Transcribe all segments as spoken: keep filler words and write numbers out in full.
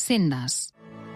Sendes.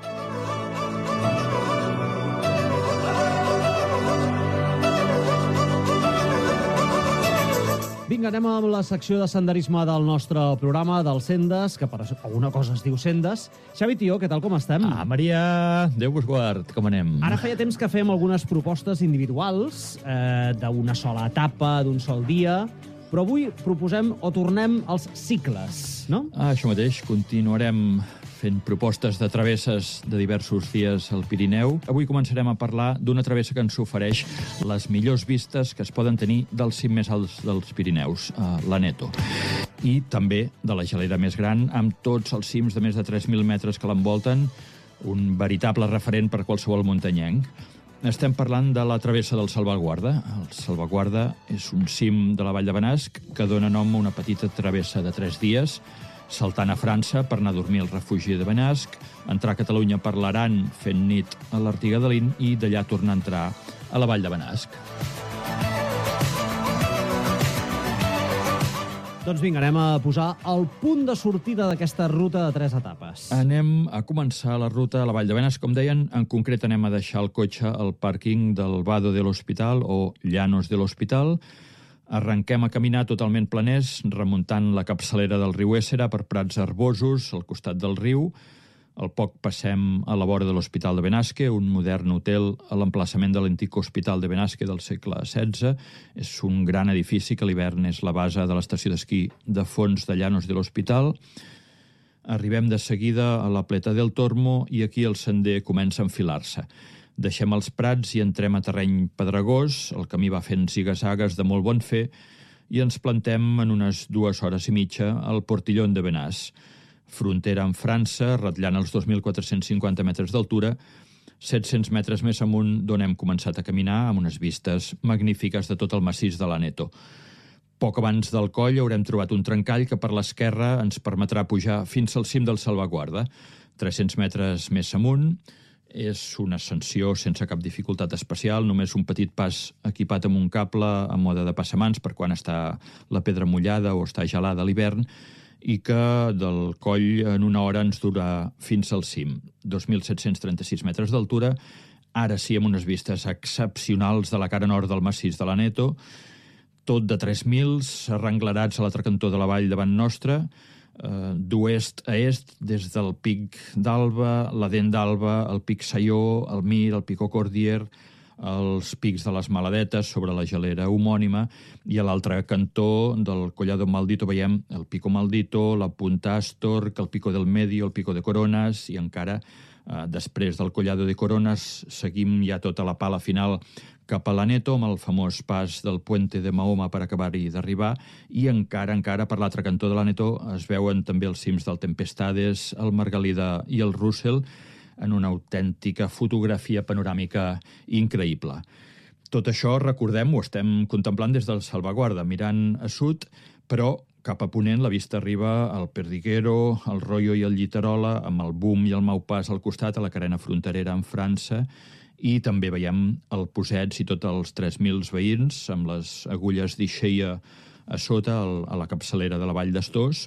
Vinga, anem amb la secció de senderisme del nostre programa, del Sendes, que per alguna cosa es diu Sendes. Xavi Tió, què tal, com estem? Ah, Maria, Déu vos guard, com anem? Ara feia temps que fèiem algunes propostes individuals, eh, d'una sola etapa, d'un sol dia, però avui proposem o tornem als cicles, no? Ah, això mateix, continuarem fent propostes de travesses de diversos dies al Pirineu. Avui començarem a parlar d'una travessa que ens ofereix les millors vistes que es poden tenir dels cims més alts dels Pirineus, l'Aneto. I també de la gelera més gran, amb tots els cims de més de tres mil metres que l'envolten, un veritable referent per qualsevol muntanyenc. Estem parlant de la travessa del Salvaguarda. El Salvaguarda és un cim de la Vall de Benasc que dona nom a una petita travessa de tres dies, saltant a França per anar a dormir al refugi de Benasc, entrar a Catalunya per l'Aran fent nit a l'Artiga-d'Alín i d'allà tornar a entrar a la Vall de Benasc. Doncs vinga, anem a posar el punt de sortida d'aquesta ruta de tres etapes. Anem a començar la ruta a la Vall de Benasc. Com deien, en concret anem a deixar el cotxe al pàrquing del Vado de l'Hospital o Llanos de l'Hospital. Arrenquem a caminar totalment planers, remuntant la capçalera del riu Éssera per prats herbosos al costat del riu. Al poc passem a la vora de l'Hospital de Benasque, un modern hotel a l'emplaçament de l'antic Hospital de Benasque del segle setze. És un gran edifici que a l'hivern és la base de l'estació d'esquí de fons de Llanos de l'Hospital. Arribem de seguida a la Pleta del Tormo i aquí el sender comença a enfilar-se. Deixem els prats i entrem a terreny pedregós, el camí va fent ziga-zagues de molt bon fer i ens plantem en unes dues hores i mitja al Portillon de Benàs. Frontera amb França, ratllant els dos mil quatre-cents cinquanta metres d'altura, set-cents metres més amunt d'on hem començat a caminar amb unes vistes magnífiques de tot el massís de l'Aneto. Poc abans del coll haurem trobat un trencall que per l'esquerra ens permetrà pujar fins al cim del Salvaguarda, tres-cents metres més amunt. És una ascensió sense cap dificultat especial, només un petit pas equipat amb un cable a mode de passamans per quan està la pedra mullada o està gelada a l'hivern, i que del coll en una hora ens durà fins al cim. dos mil set-cents trenta-sis metres d'altura, ara sí amb unes vistes excepcionals de la cara nord del massís de l'Aneto, tot de tres mils, arrenglerats a l'altre cantó de la vall davant nostra, d'oest a est, des del Pic d'Alba, la Dent d'Alba, el Pic Sayó, el Mir, el Pico Cordier, els pics de les Maladetes sobre la gelera homònima, i a l'altre cantó del Collado Maldito veiem el Pico Maldito, la Punta Astor, el Pico del Medio, el Pico de Coronas, i encara eh, després del Collado de Coronas seguim ja tota la pala final cap a l'Aneto, amb el famós pas del Puente de Mahoma per acabar-hi d'arribar, i encara, encara per l'altre cantó de l'Aneto es veuen també els cims del Tempestades, el Margalida i el Russell, en una autèntica fotografia panoràmica increïble. Tot això, recordem, ho estem contemplant des del Salvaguarda, mirant a sud, però cap a ponent la vista arriba al Perdiguero, al Royo i el Lliterola, amb el Boom i el Maupàs al costat, a la carena fronterera amb França, i també veiem el Posets i tots els tres mil veïns, amb les agulles d'Ixeia a sota, a la capçalera de la Vall d'Estós.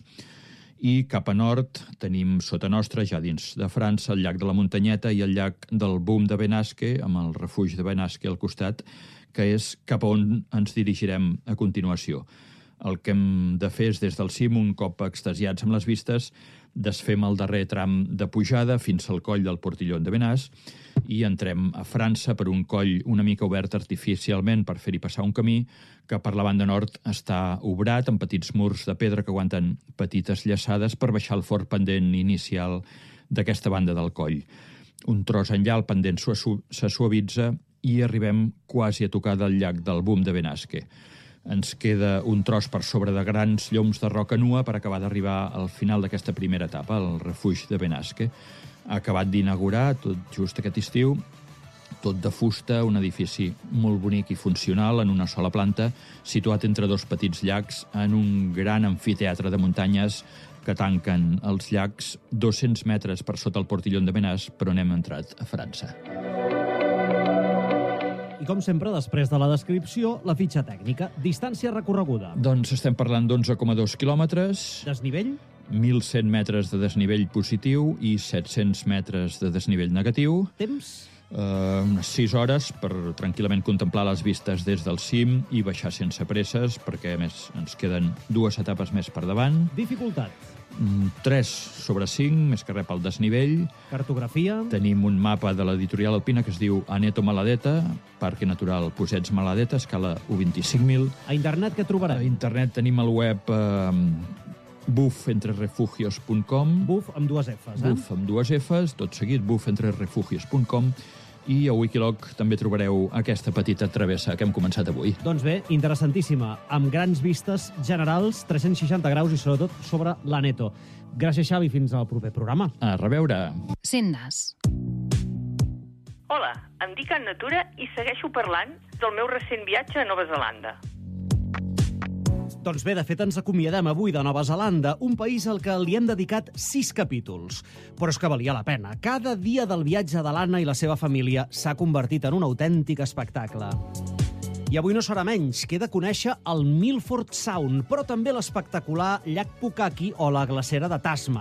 I cap a nord tenim sota nostra, ja dins de França, el llac de la Muntanyeta i el llac del Boom de Benasque, amb el refugi de Benasque al costat, que és cap a on ens dirigirem a continuació. El que hem de fer és, des del cim, un cop extasiats amb les vistes, desfem el darrer tram de pujada fins al coll del Portillon de Benàs i entrem a França per un coll una mica obert artificialment per fer-hi passar un camí que per la banda nord està obrat amb petits murs de pedra que aguanten petites llaçades per baixar el fort pendent inicial d'aquesta banda del coll. Un tros enllà el pendent se suavitza i arribem quasi a tocar del llac del Boom de Benasque. Ens queda un tros per sobre de grans lloms de roca nua per acabar d'arribar al final d'aquesta primera etapa, el refugi de Benasque. Ha acabat d'inaugurar, tot just aquest estiu, tot de fusta, un edifici molt bonic i funcional en una sola planta, situat entre dos petits llacs en un gran amfiteatre de muntanyes que tanquen els llacs dos-cents metres per sota el Portillon de Benàs, per on hem entrat a França. I com sempre, després de la descripció, la fitxa tècnica. Distància recorreguda. Doncs estem parlant d'onze coma dos quilòmetres. Desnivell? mil cent metres de desnivell positiu i set-cents metres de desnivell negatiu. Temps? Uh, unes sis hores per tranquil·lament contemplar les vistes des del cim i baixar sense presses, perquè, a més, ens queden dues etapes més per davant. Dificultat? Mm, tres sobre cinc, més que res pel desnivell. Cartografia? Tenim un mapa de l'editorial alpina que es diu Aneto Maladeta, Parque Natural Possets Maladeta, escala u vint-i-cinc mil. A internet què A trobarem? internet tenim el web eh, buf entre refugios punt com. Buf amb dues Fs, eh? Buf amb dues Fs, tot seguit, buf entre refugios punt com. I a Wikiloc també trobareu aquesta petita travessa que hem començat avui. Doncs bé, interessantíssima, amb grans vistes generals, tres-cents seixanta graus i sobretot sobre l'Aneto. Gràcies, Xavi, fins al proper programa. A reveure! Sendes. Hola, em dic Anna Natura i segueixo parlant del meu recent viatge a Nova Zelanda. Doncs bé, de fet, ens acomiadem avui de Nova Zelanda, un país al que li hem dedicat sis capítols. Però és que valia la pena. Cada dia del viatge de l'Anna i la seva família s'ha convertit en un autèntic espectacle. I avui no serà menys, queda conèixer el Milford Sound, però també l'espectacular llac Pukaki o la glacera de Tasman.